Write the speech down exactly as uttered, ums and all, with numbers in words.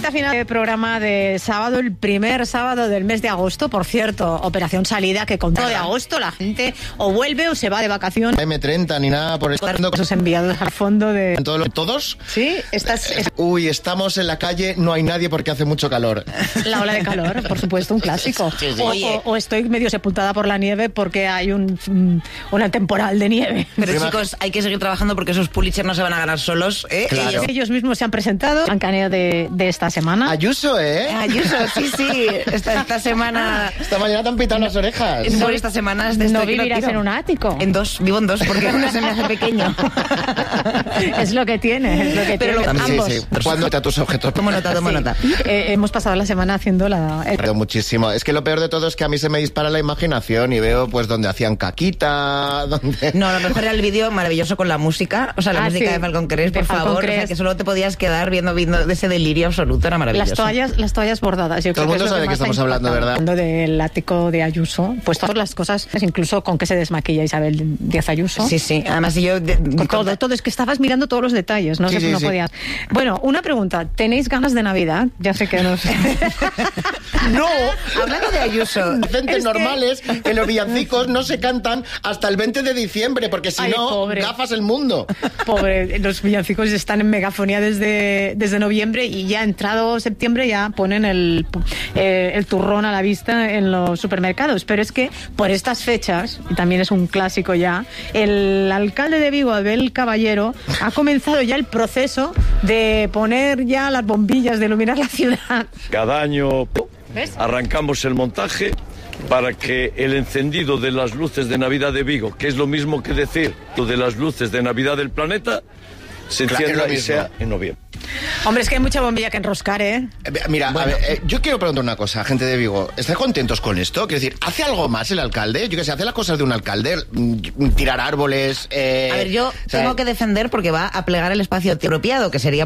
Recta final del programa de sábado, el primer sábado del mes de agosto. Por cierto, operación salida que con todo de agosto la gente o vuelve o se va de vacaciones. eme treinta ni nada por estar. Esos enviados al fondo de... ¿Todos? ¿Todos? Sí, estás... Eh, uy, estamos en la calle, no hay nadie porque hace mucho calor. La ola de calor, por supuesto, un clásico. Sí, sí. O, o, o estoy medio sepultada por la nieve porque hay un una temporal de nieve. Pero Prima... chicos, hay que seguir trabajando porque esos Pulitzer no se van a ganar solos, ¿eh? Claro. Ellos, ellos mismos se han presentado. Han caneo de, de esta semana. Ayuso, ¿eh? Ayuso, sí, sí. Esta, esta semana... Esta mañana te han pitado las orejas. No, esta semana es de No esto que vivirás tiro. en un ático. En dos, vivo en dos porque uno se me hace pequeño. Es lo que tiene, es lo que Pero tiene. lo- Ambos. Sí, sí. ¿Cuándo te a tus objetos? Tomo nota, tomo Sí. nota. Eh, hemos pasado la semana haciendo la... el- Pero muchísimo. Es que lo peor de todo es que a mí se me dispara la imaginación y veo pues donde hacían caquita, donde... No, lo mejor era el vídeo maravilloso con la música, o sea, la Ah, música sí. de Falcon Crest, De por Falcon favor, o sea, Crest. que solo te podías quedar viendo, viendo de ese delirio absoluto, era maravilloso. Las toallas, las toallas bordadas. Yo Todo creo el mundo es lo sabe de qué más estamos ha hablando, impactado. ¿verdad? Hablando del ático de Ayuso, pues todas las cosas, incluso con que se desmaquilla Isabel Díaz Ayuso. Sí, sí, además yo... de- Con todo, todo, es que estabas mirando todos los detalles, no Sí, sé, sí, no sí. podías. Bueno, una pregunta, ¿tenéis ganas de Navidad? Ya sé que no sé. ¡No! Hablando de Ayuso... Docentes Es que- normales que los villancicos no se cantan hasta el veinte de diciembre, porque si Ay, no, pobre. gafas el mundo. Pobre, los villancicos están en megafonía desde, desde noviembre y ya entrado septiembre ya ponen el, eh, el turrón a la vista en los supermercados. Pero es que por estas fechas, y también es un clásico ya, el alcalde de Vigo, Abel Caballero, ha comenzado ya el proceso de poner ya las bombillas, de iluminar la ciudad. Cada año ¿Ves? arrancamos el montaje para que el encendido de las luces de Navidad de Vigo, que es lo mismo que decir lo de las luces de Navidad del planeta, se Claro, es encienda lo y mismo. sea en noviembre. Hombre, es que hay mucha bombilla que enroscar, ¿eh? Eh, Mira, a ver, eh, yo quiero preguntar una cosa, gente de Vigo. ¿Estáis contentos con esto? Quiero decir, ¿hace algo más el alcalde? Yo que sé, ¿hace las cosas de un alcalde? Mm, Tirar árboles... Eh, A ver, yo o sea, tengo que defender porque va a plegar el espacio apropiado, que sería